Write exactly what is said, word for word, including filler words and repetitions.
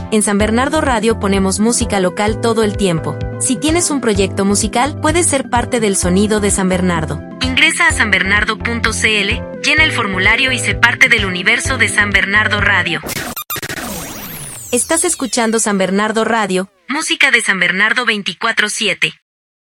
En San Bernardo Radio ponemos música local todo el tiempo. Si tienes un proyecto musical, puedes ser parte del sonido de San Bernardo. Ingresa a san bernardo punto c l, llena el formulario y sé parte del universo de San Bernardo Radio. Estás escuchando San Bernardo Radio, música de San Bernardo veinticuatro siete.